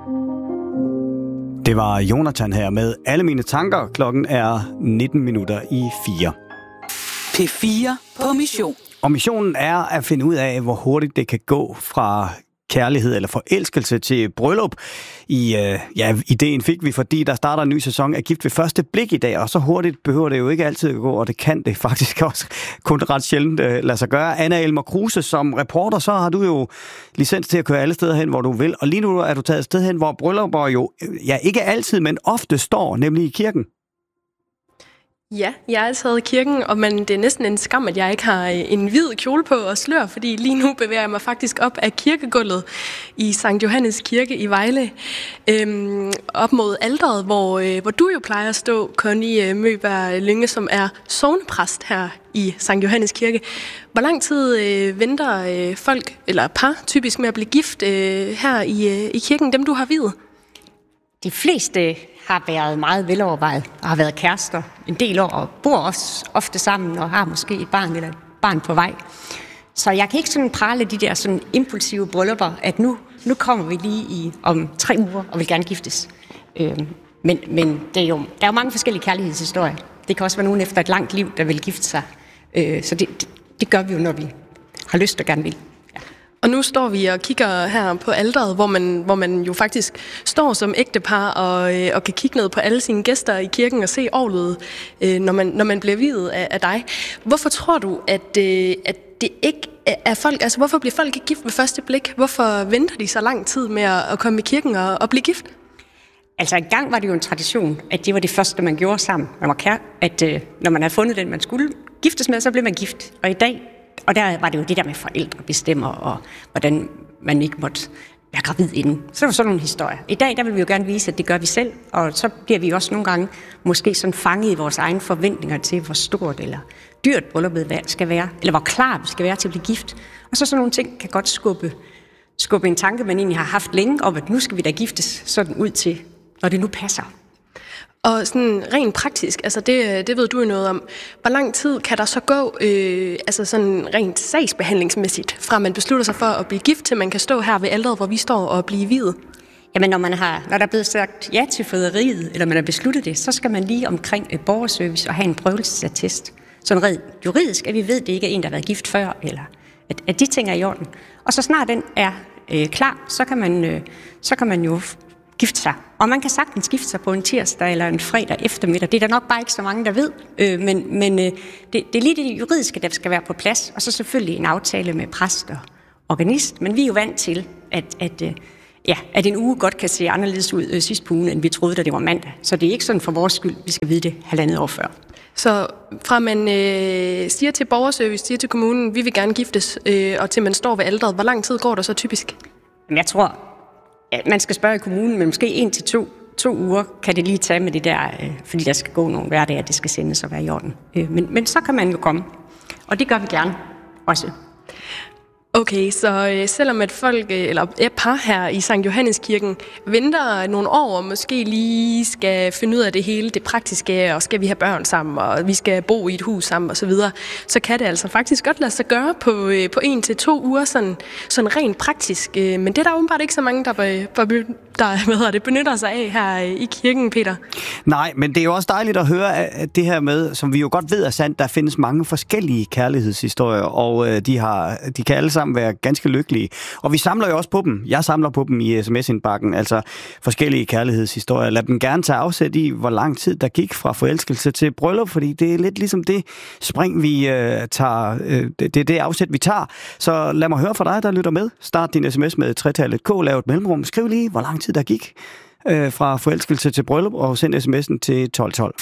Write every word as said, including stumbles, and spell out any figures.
Det var Jonathan her med Alle mine tanker. Klokken er nitten minutter i fire. P fire på mission. Og missionen er at finde ud af, hvor hurtigt det kan gå fra kærlighed eller forelskelse til bryllup. I, øh, ja, ideen fik vi, fordi der starter en ny sæson af Gift ved første blik i dag, og så hurtigt behøver det jo ikke altid at gå, og det kan det faktisk også kun ret sjældent øh, lade sig gøre. Anna Elmer Kruse, som reporter, så har du jo licens til at køre alle steder hen, hvor du vil, og lige nu er du taget et sted hen, hvor bryllupper jo, ja ikke altid, men ofte står, nemlig i kirken. Ja, jeg er taget i kirken, og man, det er næsten en skam, at jeg ikke har en hvid kjole på og slør, fordi lige nu bevæger jeg mig faktisk op af kirkegulvet i Sankt Johannes Kirke i Vejle, øhm, op mod alteret, hvor, øh, hvor du jo plejer at stå, Connie Møberg Lynge, som er sognepræst her i Sankt Johannes Kirke. Hvor lang tid øh, venter øh, folk, eller par, typisk med at blive gift øh, her i, øh, i kirken, dem du har viet? De fleste har været meget velovervejet og har været kærester en del år og bor også ofte sammen og har måske et barn eller et barn på vej. Så jeg kan ikke sådan prale de der sådan impulsive bryllupper, at nu, nu kommer vi lige i om tre uger og vil gerne giftes. Øhm, men men det er jo, der er jo mange forskellige kærlighedshistorier. Det kan også være nogen efter et langt liv, der vil gifte sig. Øh, så det, det, det gør vi jo, når vi har lyst og gerne vil. Og nu står vi og kigger her på alteret, hvor man, hvor man jo faktisk står som ægtepar og, øh, og kan kigge ned på alle sine gæster i kirken og se orglet, øh, når, man, når man bliver viet af, af dig. Hvorfor tror du, at, øh, at det ikke er folk, altså hvorfor bliver folk ikke gift ved første blik? Hvorfor venter de så lang tid med at, at komme i kirken og, og blive gift? Altså engang var det jo en tradition, at det var det første, man gjorde sammen. Man var kær, at øh, når man havde fundet den, man skulle giftes med, så blev man gift. Og i dag, og der var det jo det der med forældre bestemmer, og hvordan man ikke måtte være gravid inden. Så det var sådan nogle historier. I dag, der vil vi jo gerne vise, at det gør vi selv, og så bliver vi også nogle gange måske sådan fanget i vores egne forventninger til, hvor stort eller dyrt brylluppet skal være, eller hvor klar vi skal være til at blive gift. Og så sådan nogle ting kan godt skubbe, skubbe en tanke, man egentlig har haft længe, om at nu skal vi da giftes sådan ud til, når det nu passer. Og sådan rent praktisk, altså det, det ved du jo noget om. Hvor lang tid kan der så gå, øh, altså sådan rent sagsbehandlingsmæssigt, fra man beslutter sig for at blive gift, til man kan stå her ved alteret, hvor vi står og blive viet? Jamen når, man har, når der er blevet sagt ja til faderiet, eller man har besluttet det, så skal man lige omkring et borgerservice og have en prøvelsesattest. Sådan rent juridisk, at vi ved, at det ikke er en, der har været gift før, eller at, at de ting er i orden. Og så snart den er øh, klar, så kan man, øh, så kan man jo gifte sig. Og man kan sagtens gifte sig på en tirsdag eller en fredag eftermiddag. Det er der nok bare ikke så mange, der ved. Øh, men men øh, det, det er lige det juridiske, der skal være på plads. Og så selvfølgelig en aftale med præst og organist. Men vi er jo vant til, at, at, øh, ja, at en uge godt kan se anderledes ud øh, sidst på ugen, end vi troede, da det var mandag. Så det er ikke sådan for vores skyld, vi skal vide det halvandet år før. Så fra man øh, siger til borgerservice, siger til kommunen, vi vil gerne giftes, øh, og til man står ved alteret, hvor lang tid går der så typisk? Jamen, jeg tror, man skal spørge i kommunen, men måske en til to, to uger kan det lige tage med det der, øh, fordi der skal gå nogle hverdage, at det skal sendes og være i orden. Øh, men, men så kan man jo komme, og det gør vi gerne også. Okay, så øh, selvom at folk, øh, eller et par her i Sankt Johannes Kirken, venter nogle år og måske lige skal finde ud af det hele, det praktiske, og skal vi have børn sammen, og vi skal bo i et hus sammen osv., så, så kan det altså faktisk godt lade sig gøre på, øh, på en til to uger, sådan, sådan rent praktisk. Øh, men det er der åbenbart ikke så mange, der, der, der hvad hedder det, benytter sig af her i kirken, Peter. Nej, men det er jo også dejligt at høre, at det her med, som vi jo godt ved er sandt, der findes mange forskellige kærlighedshistorier, og øh, de, har, de kan alle sammen være ganske lykkelige. Og vi samler jo også på dem. Jeg samler på dem i sms-indbakken, altså forskellige kærlighedshistorier. Lad dem gerne tage afsæt i, hvor lang tid der gik fra forelskelse til bryllup, fordi det er lidt ligesom det spring, vi øh, tager. Øh, det er det afsæt, vi tager. Så lad mig høre fra dig, der lytter med. Start din sms med tretallet K, lav et mellemrum. Skriv lige, hvor lang tid der gik øh, fra forelskelse til bryllup, og send sms'en til tolv tolv.